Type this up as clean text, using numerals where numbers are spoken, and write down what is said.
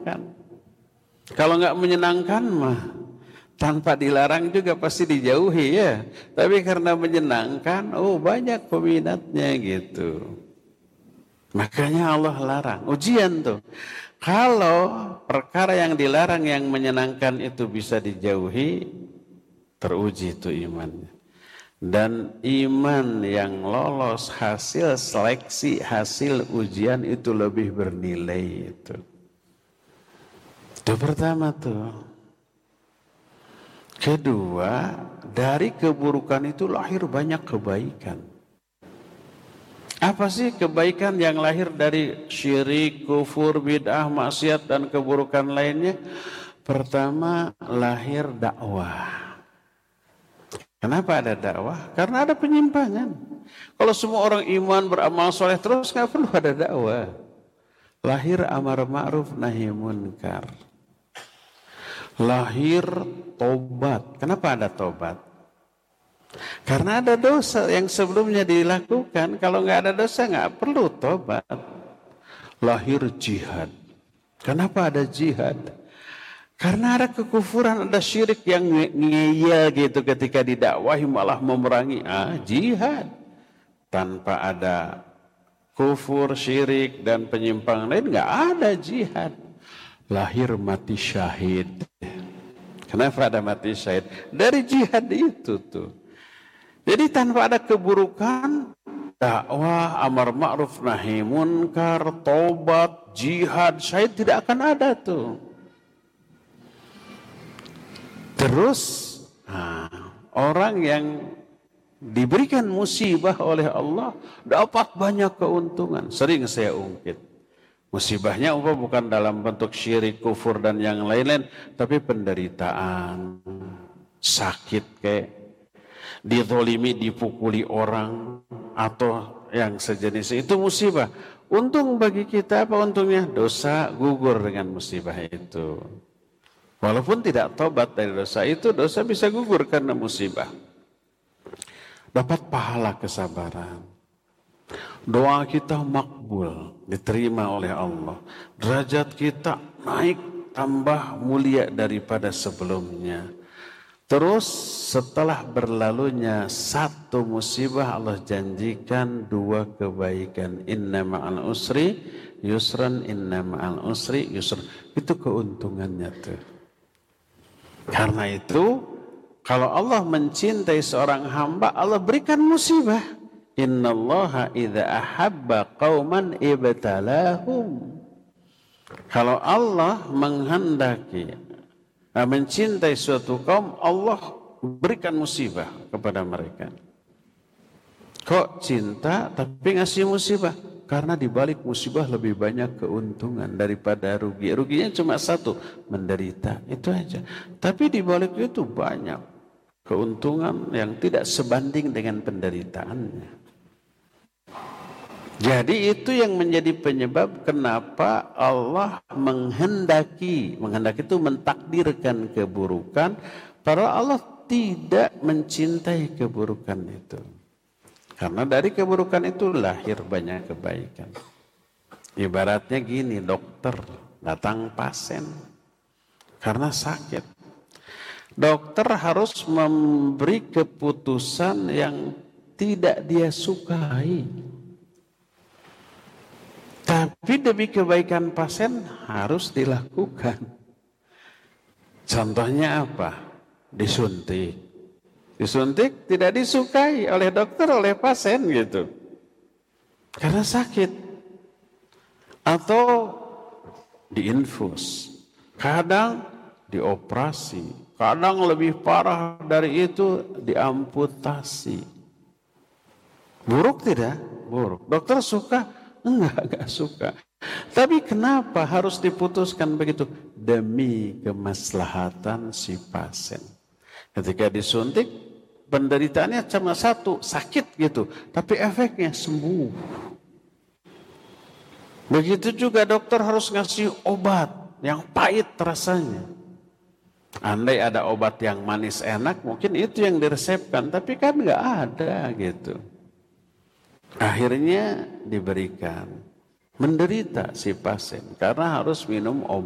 menyenangkan. Kalau nggak menyenangkan mah tanpa dilarang juga pasti dijauhi ya. Tapi karena menyenangkan, banyak peminatnya gitu. Makanya Allah larang. Ujian tuh. Kalau perkara yang dilarang yang menyenangkan itu bisa dijauhi, teruji itu imannya. Dan iman yang lolos hasil seleksi, hasil ujian itu lebih bernilai itu. Itu pertama tuh. Kedua, dari keburukan itu lahir banyak kebaikan. Apa sih kebaikan yang lahir dari syirik, kufur, bid'ah, maksiat, dan keburukan lainnya? Pertama, lahir dakwah. Kenapa ada dakwah? Karena ada penyimpangan. Kalau semua orang iman beramal soleh terus, nggak perlu ada dakwah. Lahir amar ma'ruf nahi munkar. Lahir tobat. Kenapa ada tobat? Karena ada dosa yang sebelumnya dilakukan. Kalau nggak ada dosa nggak perlu tobat. Lahir jihad. Kenapa ada jihad? Karena ada kekufuran, ada syirik yang ngeyel gitu ketika didakwahi malah memerangi. Jihad. Tanpa ada kufur, syirik, dan penyimpangan lain nggak ada jihad. Lahir mati syahid. Kenapa ada mati syahid? Dari jihad itu tuh. Jadi tanpa ada keburukan, dakwah, amar ma'ruf nahi munkar, tobat, jihad, syahid tidak akan ada tuh. Terus orang yang diberikan musibah oleh Allah dapat banyak keuntungan. Sering saya ungkit. Musibahnya bukan dalam bentuk syirik, kufur, dan yang lain-lain, tapi penderitaan, sakit kayak dizolimi, dipukuli orang, atau yang sejenis itu musibah. Untung bagi kita apa untungnya? Dosa gugur dengan musibah itu. Walaupun tidak tobat dari dosa itu, dosa bisa gugur karena musibah. Dapat pahala kesabaran. Doa kita makbul, diterima oleh Allah. Derajat kita naik, tambah mulia daripada sebelumnya. Terus setelah berlalunya satu musibah, Allah janjikan dua kebaikan. Inna ma'al usri yusran, inna ma'al usri yusran. Itu keuntungannya tuh. Karena itu, kalau Allah mencintai seorang hamba, Allah berikan musibah. Innallaha idza ahabba qauman ibtalahum. Kalau Allah menghendaki mencintai suatu kaum, Allah berikan musibah kepada mereka. Kok cinta tapi ngasih musibah? Karena di balik musibah lebih banyak keuntungan daripada rugi. Ruginya cuma satu, menderita. Itu aja. Tapi di balik itu banyak keuntungan yang tidak sebanding dengan penderitaannya. Jadi itu yang menjadi penyebab kenapa Allah menghendaki itu mentakdirkan keburukan, padahal Allah tidak mencintai keburukan itu. Karena dari keburukan itu lahir banyak kebaikan. Ibaratnya gini, dokter datang pasien karena sakit. Dokter harus memberi keputusan yang tidak dia sukai. Tapi demi kebaikan pasien harus dilakukan. Contohnya apa? Disuntik. Disuntik tidak disukai oleh dokter, oleh pasien gitu. Karena sakit. Atau diinfus. Kadang dioperasi. Kadang lebih parah dari itu diamputasi. Buruk tidak? Buruk. Dokter suka? Enggak suka. Tapi kenapa harus diputuskan begitu? Demi kemaslahatan si pasien. Ketika disuntik, penderitaannya cuma satu, sakit gitu. Tapi efeknya sembuh. Begitu juga dokter harus ngasih obat yang pahit rasanya. Andai ada obat yang manis enak, mungkin itu yang diresepkan. Tapi kan nggak ada gitu. Akhirnya diberikan. Menderita si pasien karena harus minum obat.